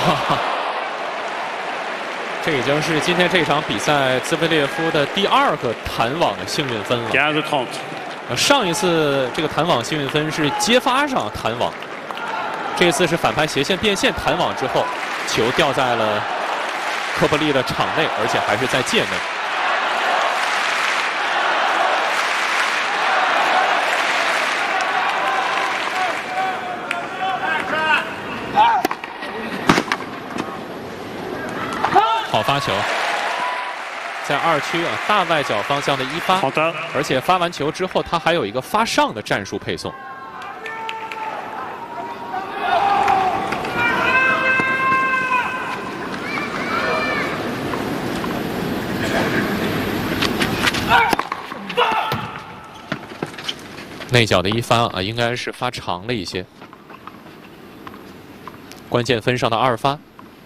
这已经是今天这场比赛兹维列夫的第2个弹网的幸运分了。上一次这个弹网幸运分是接发上弹网，这次是反拍斜线变线弹网之后，球掉在了科波利的场内，而且还是在界内。好发球，在2区大外角方向的一发， 好的， 而且发完球之后，他还有一个发上的战术配送。内角的一发应该是发长了一些，关键分上的2发。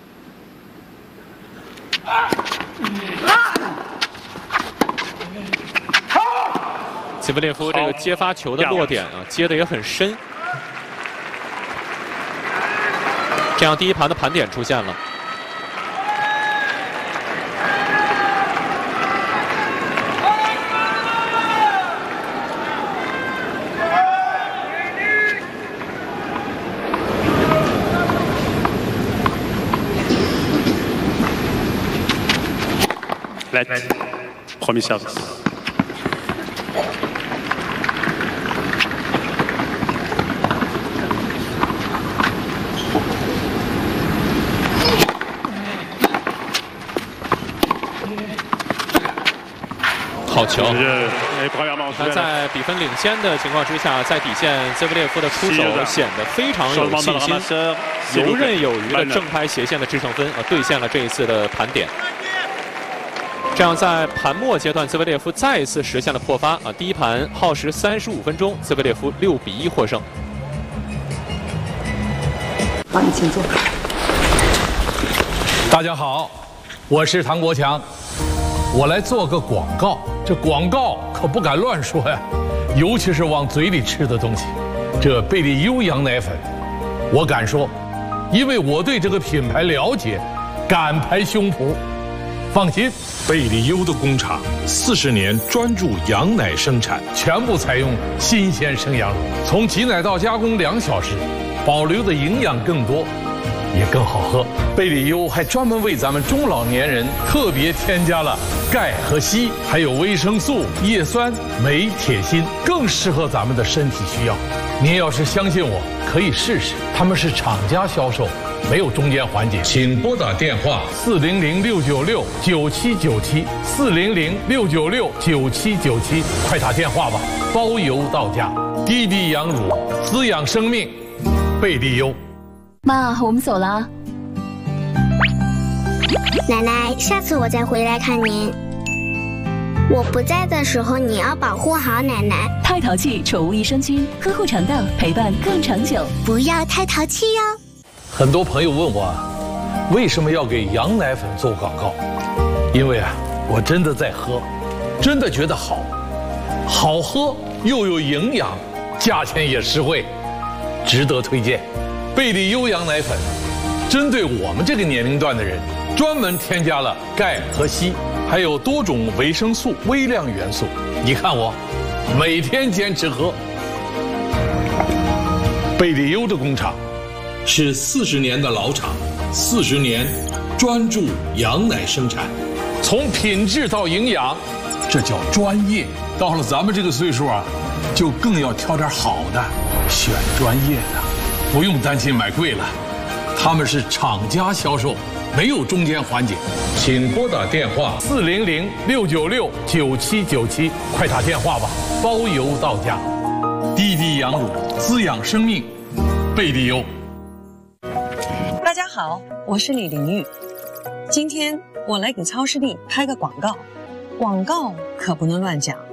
齐布列夫这个接发球的落点接的也很深，这样第一盘的盘点出现了。 来，premier service。 好球！他在比分领先的情况之下，在底线兹维列夫的出手显得非常有信心，游刃有余的正拍斜线的制胜分兑现了这一次的盘点。这样在盘末阶段，兹维列夫再一次实现了破发第一盘耗时35分钟，兹维列夫6比1获胜。 帮你请坐。 大家好，我是唐国强，我来做个广告。这广告可不敢乱说呀，尤其是往嘴里吃的东西。这贝利优羊奶粉，我敢说，因为我对这个品牌了解，敢拍胸脯。放心， 贝利优的工厂40年专注羊奶生产， 全部采用新鲜生羊乳，从挤奶到加工2小时，保留的营养更多，也更好喝。贝利优还专门为咱们中老年人特别添加了钙和硒，还有维生素、叶酸、镁、铁、锌，更适合咱们的身体需要。您要是相信我，可以试试。他们是厂家销售，没有中间环节。 请拨打电话 400-696-9797，400-696-9797，快打电话吧，包邮到家。滴滴羊乳，滋养生命，贝利优。 妈，我们走了啊。 奶奶，下次我再回来看您。我不在的时候，你要保护好奶奶。 太淘气宠物益生菌，呵护肠道，陪伴更长久。 不要太淘气哟。 很多朋友问我，为什么要给羊奶粉做广告？因为我真的在喝，真的觉得好，好喝又有营养，价钱也实惠，值得推荐。贝利优羊奶粉，针对我们这个年龄段的人，专门添加了钙和硒，还有多种维生素、微量元素。你看我，每天坚持喝。贝利优的工厂是40年的老厂，40年专注羊奶生产，从品质到营养，这叫专业。到了咱们这个岁数就更要挑点好的，选专业的，不用担心买贵了。他们是厂家销售，没有中间环节。 请拨打电话 400-696-9797，快打电话吧，包邮到家。滴滴羊乳，滋养生命，贝利优。 大家好，我是李玲玉。今天我来给超视力拍个广告，广告可不能乱讲。